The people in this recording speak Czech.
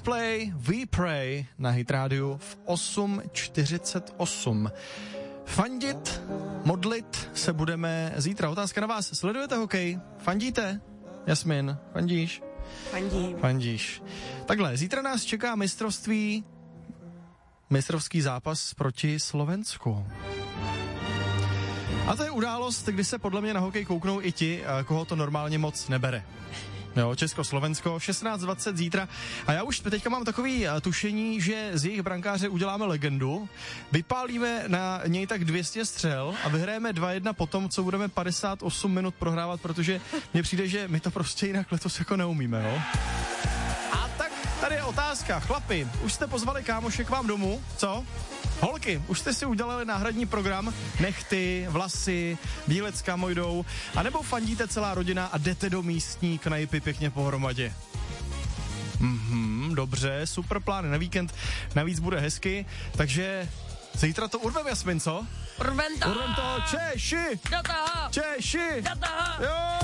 Coldplay, We Pray na Hit Radio v 8:48. Fandit, modlit se budeme zítra. Otázka na vás. Sledujete hokej? Fandíte? Jasmin, fandíš? Fandíš. Takhle, zítra nás čeká mistrovský zápas proti Slovensku. A to je událost, kdy se podle mě na hokej kouknou i ti, koho to normálně moc nebere. Jo, Česko-Slovensko, 16:20 zítra. A já už teďka mám takový tušení, že z jejich brankáře uděláme legendu, vypálíme na něj tak 200 střel a vyhrajeme 2-1 potom, co budeme 58 minut prohrávat, protože mně přijde, že my to prostě jinak letos jako neumíme, jo. A tak tady je otázka. Chlapi, už jste pozvali kámoše k vám domů, co? Holky, už jste si udělali náhradní program, nechty, vlasy, výlet s kamojdou, anebo fandíte celá rodina a jdete do místní knajpy pěkně pohromadě? Dobře, super plány na víkend, navíc bude hezky, takže zítra to urvem, Jasmin, co? Urvem to, Češi! do toho! Češi! Do toho! Jo!